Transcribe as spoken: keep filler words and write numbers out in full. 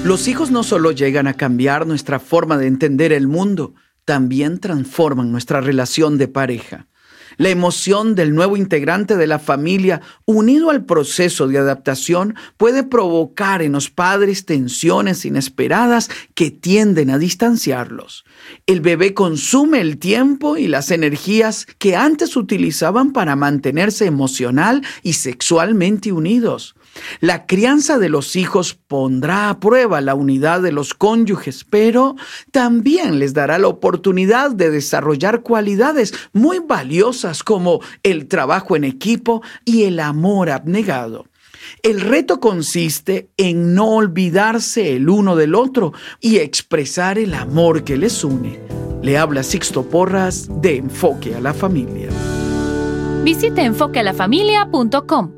Los hijos no solo llegan a cambiar nuestra forma de entender el mundo, también transforman nuestra relación de pareja. La emoción del nuevo integrante de la familia, unido al proceso de adaptación, puede provocar en los padres tensiones inesperadas que tienden a distanciarlos. El bebé consume el tiempo y las energías que antes utilizaban para mantenerse emocional y sexualmente unidos. La crianza de los hijos pondrá a prueba la unidad de los cónyuges, pero también les dará la oportunidad de desarrollar cualidades muy valiosas como el trabajo en equipo y el amor abnegado. El reto consiste en no olvidarse el uno del otro y expresar el amor que les une. Le habla Sixto Porras de Enfoque a la Familia. Visite enfoque a la familia punto com.